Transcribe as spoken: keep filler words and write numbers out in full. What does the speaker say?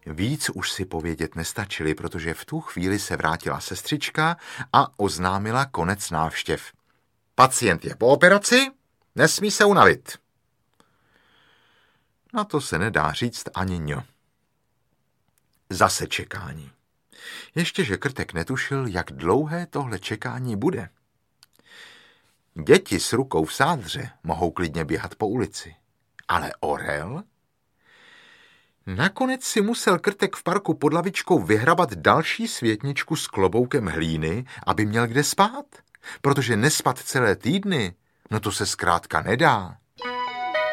Víc už si povědět nestačili, protože v tu chvíli se vrátila sestřička a oznámila konec návštěv. Pacient je po operaci, nesmí se unavit. Na to se nedá říct ani ňo. Zase čekání. Ještě, že Krtek netušil, jak dlouhé tohle čekání bude. Děti s rukou v sádře mohou klidně běhat po ulici. Ale orel? Nakonec si musel Krtek v parku pod lavičkou vyhrabat další světničku s kloboukem hlíny, aby měl kde spát. Protože nespat celé týdny, no to se zkrátka nedá.